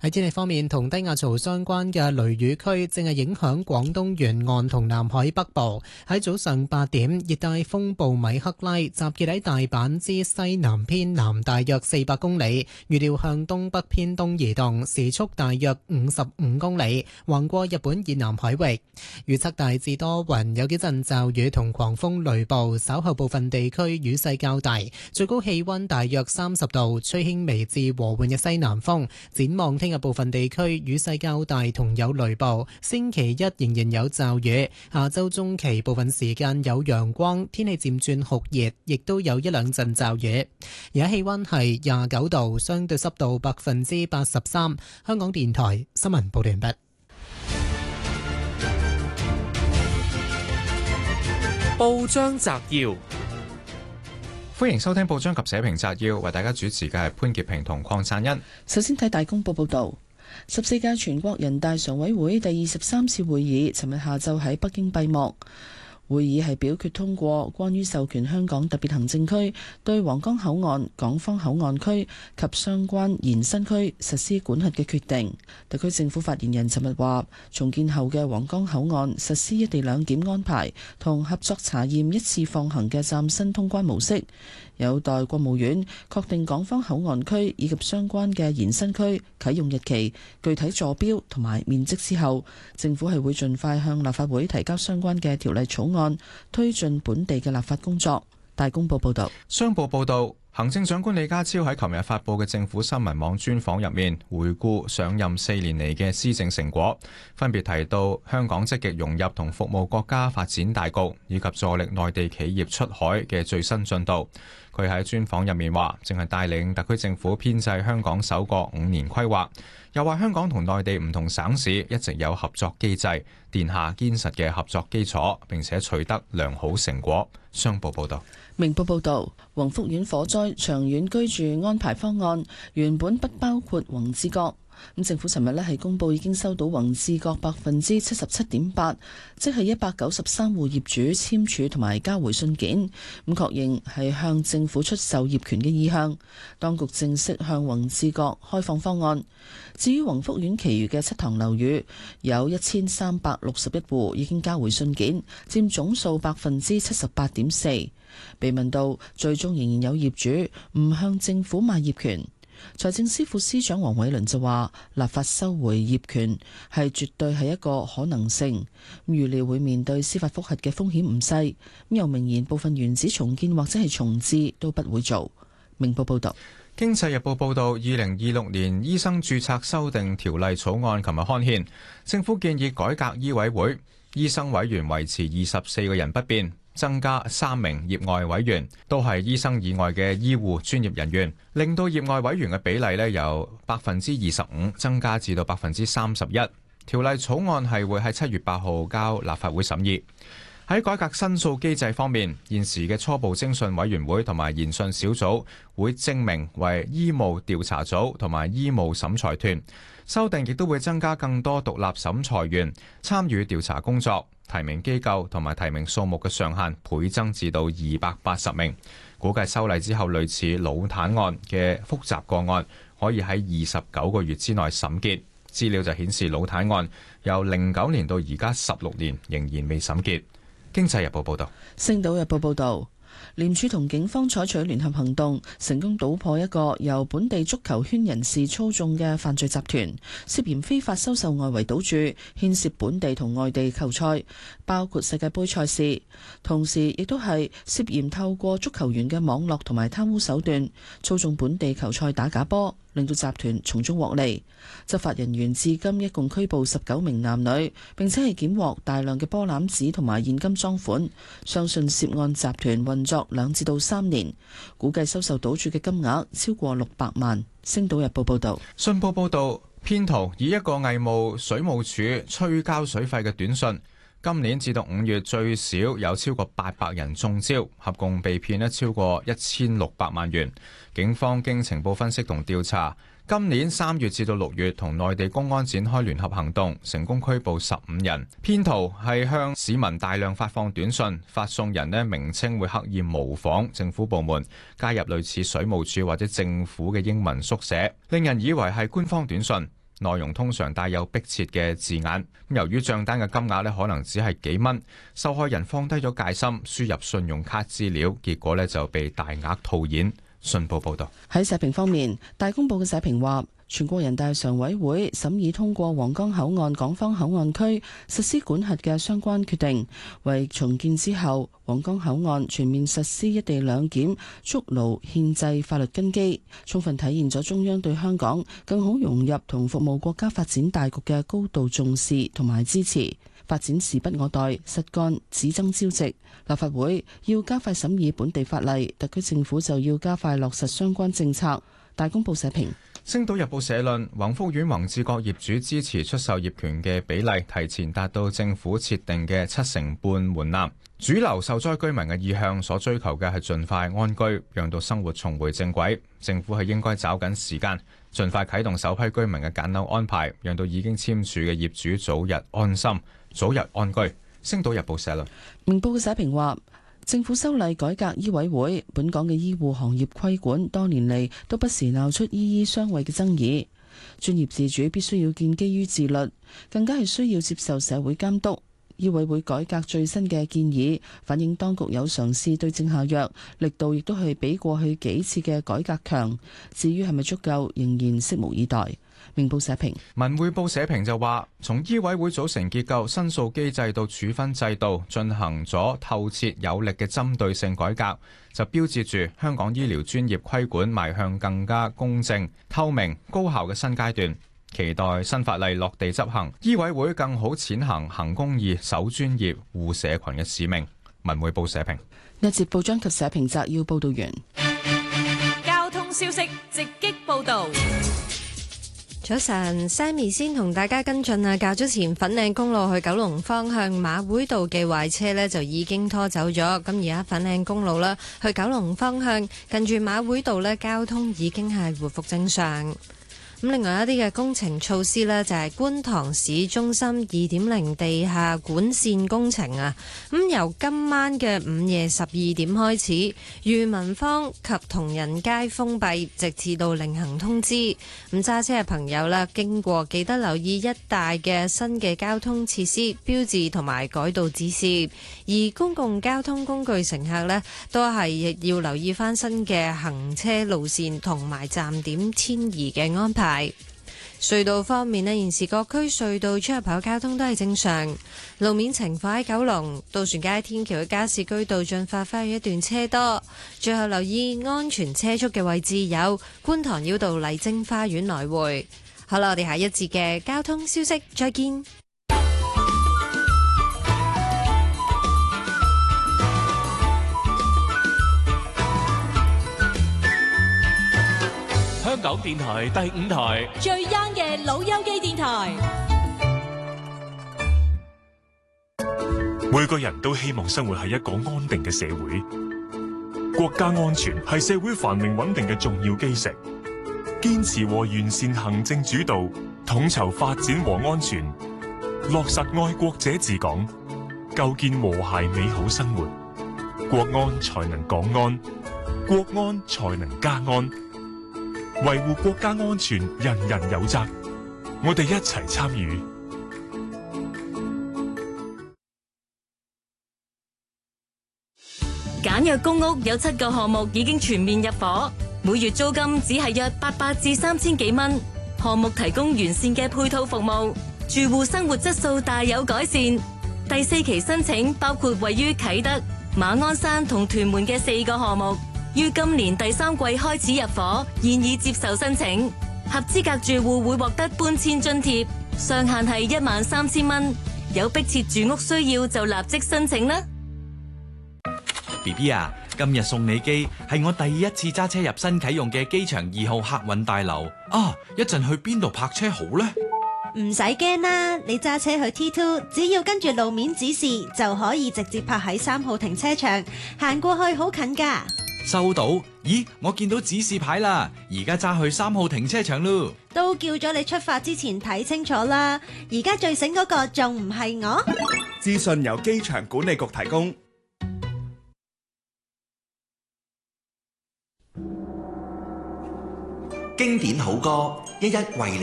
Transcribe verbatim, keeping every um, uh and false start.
喺天氣方面，同低壓槽相關嘅雷雨區正係影響廣東沿岸同南海北部。喺早上八點，熱帶風暴米克拉集結喺大阪之西南偏南大約四百公里，預料向東北偏東移動，時速大約五十五公里，橫過日本以南海域。預測大致多雲，有幾陣驟雨同狂風雷暴，稍後部分地區雨勢較大，最高氣溫大約三十度，吹輕微至和緩嘅西南風。展望聽日部分地區雨勢較大同有雷暴，星期一仍然有驟雨，下周中期部分時間有陽光，天氣漸轉酷熱，亦都有一兩陣驟雨。而家氣溫係廿九度，相對濕度百分之八十三。香港電台新聞報道完畢。 報章摘要， 歡迎收聽報章及社評摘要，為大家主持嘅係潘潔平同鄺燦欣。 首先睇大公報報道，十四屆全國人大常委會第二十三次會議尋日下晝喺北京閉幕。會議係表決通過關於授權香港特別行政區對皇崗口岸、港方口岸區及相關延伸區實施管轄嘅決定。特區政府發言人尋日話，重建後嘅皇崗口岸實施一地兩檢安排同合作查驗一次放行嘅嶄新通關模式，有待國務院確定港方口岸區以及相關嘅延伸區啟用日期、具體坐標同埋面積之後，政府係會盡快向立法會提交相關嘅條例草案，推進本地嘅立法工作。大公報報道。 商報報道，行政長官李家超喺琴日發布嘅政府新聞網專訪入面，回顧上任四年嚟嘅施政成果，分別提到香港積極融入同服務國家發展大局，以及助力內地企業出海嘅最新進度。佢喺專訪入面話，正係帶領特區政府編製香港首個五年規劃，又話香港同內地唔同省市一直有合作機制，奠下堅實嘅合作基礎，並且取得良好成果。商報報道。 明報報道，宏福苑火災長遠居住安排方案原本不包括宏志閣。咁政府尋日咧係公佈已經收到宏志閣百分之七十七點八，即係一百九十三戶業主簽署同埋交回信件，咁確認係向政府出售業權嘅意向。當局正式向宏志閣開放方案。至於宏福苑其餘嘅七幢樓宇，有一千三百六十一戶已經交回信件，佔總數百分之七十八點四。被問到最終仍然有業主唔向政府賣業權，財政司副司長黃偉綸就話，立法收回業權係絕對係一個可能性，預料會面對司法覆核嘅風險唔細。咁又明言部分原址重建或者係重置都不會做。明報報道。 經濟日報報道，二零二六年醫生註冊修訂條例草案琴日刊憲，政府建議改革醫委會，醫生委員維持二十四個人不變，增加三名業外委員，都係醫生以外嘅醫護專業人員，令到業外委員嘅比例咧由百分之二十五增加至到百分之三十一。條例草案係會喺七月八號交立法會審議。喺改革申訴機制方面，現時嘅初步偵訊委員會同埋研訊小組會正名為醫務調查組同埋醫務審裁團，修訂亦都會增加更多獨立審裁員參與調查工作，提名機構同埋提名數目嘅上限倍增至到二百八十名。估計修例之後，類似腦癱案嘅複雜個案可以喺二十九個月之內審結。資料就顯示腦癱案由零九年到而家十六年仍然未審結。經濟日報報道。 星島日報報道，廉署同警方採取聯合行動，成功搗破一個由本地足球圈人士操縱嘅犯罪集團，涉嫌非法收受外圍賭注，牽涉本地同外地球賽，包括世界盃賽事，同時亦都係涉嫌透過足球員嘅網絡同埋貪污手段，操縱本地球賽打假波，令到集團從中獲利。執法人員至今一共拘捕十九名男女，並且係檢獲大量嘅波攬子同埋現金贓款。相信涉案集團運作兩至到三年，估計收受賭注嘅金額超過六百萬。星島日報報道。 信報報道，騙徒以一個偽冒水務署催交水費嘅短信，今年至到五月最少有超過八百人中招，合共被騙咧超過一千六百萬元。警方經情報分析同調查，今年三月至到六月同內地公安展開聯合行動，成功拘捕十五人。騙徒係向市民大量發放短信，發送人咧名稱會刻意模仿政府部門，加入類似水務署或者政府嘅英文縮寫，令人以為係官方短信。 內容通常帶有迫切嘅字眼。由於帳單嘅金額咧可能只係幾蚊，受害人放低咗戒心，輸入信用卡資料，結果咧就被大額套現。信報報道。 喺社評方面，大公報嘅社評話，全國人大常委會審議通過皇崗口岸港方口岸區實施管轄嘅相關決定，為重建之後皇崗口岸全面實施一地兩檢築牢憲制法律根基，充分體現咗中央對香港更好融入同服務國家發展大局嘅高度重視同埋支持。發展時不我待，實幹只爭朝夕。立法會要加快審議本地法例，特區政府就要加快落實相關政策。大公報社評。 星島日報社論：宏福苑宏志閣業主支持出售業權嘅比例提前達到政府設定嘅七成半門檻。主流受災居民嘅意向所追求嘅係盡快安居，讓到生活重回正軌。政府係應該抓緊時間，盡快啟動首批居民嘅揀樓安排，讓到已經簽署嘅業主早日安心，早日安居。星島日報社論。 明報嘅社評話，政府修例改革醫委會，本港嘅醫護行業規管多年嚟都不時鬧出醫醫相衛嘅爭議。專業自主必須要建基於自律，更加係需要接受社會監督。醫委會改革最新嘅建議，反映當局有嘗試對症下藥，力度亦都係比過去幾次嘅改革強。至於係咪足夠，仍然拭目以待。明報社評。 文匯報社評就話，從醫委會組成結構、申訴機制到處分制度，進行咗透徹有力嘅針對性改革，就標誌住香港醫療專業規管邁向更加公正、透明、高效嘅新階段。期待新法例落地執行，醫委會更好踐行行公義、守專業、護社群嘅使命。文匯報社評。 一節報章及社評摘要報道完。 交通消息直擊報道。 早晨 ，Sammy 先同大家跟進啊！較早前粉嶺公路去九龍方向馬會道嘅壞車呢，就已經拖走咗。咁而家粉嶺公路啦，去九龍方向近住馬會道呢，交通已經係回復正常。咁另外一啲嘅工程措施呢，就係觀塘市中心二點零地下管線工程啊。咁由今晚嘅午夜十二點開始，裕民坊及同仁街封閉，直至到另行通知。咁揸車嘅朋友啦，經過記得留意一帶嘅新嘅交通設施標誌同埋改道指示。而公共交通工具乘客呢，都係要留意翻新嘅行車路線同埋站點遷移嘅安排。隧道方面呢，現時各區隧道出入口交通都係正常。路面情況喺九龍渡船街天橋嘅加士居道進發花園一段車多。最後留意安全車速嘅位置有觀塘繞道麗晶花園來回。好啦，我哋下一節嘅交通消息再見。 香港電台第五台最 young 嘅老友記電台。 每個人都希望生活喺一個安定嘅社會，國家安全係社會繁榮穩定嘅重要基石。堅持和完善行政主導，統籌發展和安全，落實愛國者治港，構建和諧美好生活，國安才能港安，國安才能家安。維護國家安全，人人有責。我哋一齊參與。 簡約公屋有七個項目已經全面入伙，每月租金只係約八百至三千幾蚊。項目提供完善嘅配套服務，住戶生活質素大有改善。第四期申請包括位於啟德、馬鞍山同屯門嘅四個項目。於今年第三季開始入伙，現已接受申請。合資格住戶會獲得搬遷津貼，上限係一萬三千蚊。有迫切住屋需要就立即申請啦。 B B 啊，今日送你機係我第一次揸車入新啟用嘅機場二號客運大樓啊！一陣去邊度泊車好呢？ 唔使驚啦，你揸車去 T 二，只要跟住路面指示就可以直接泊喺三號停車場，行過去好近噶。 收到。咦，我見到指示牌啦，而家揸去三號停車場咯。 都叫咗你出發之前睇清楚啦，而家最醒嗰個仲唔係我？ 資訊由機場管理局提供。 經典好歌，一一為你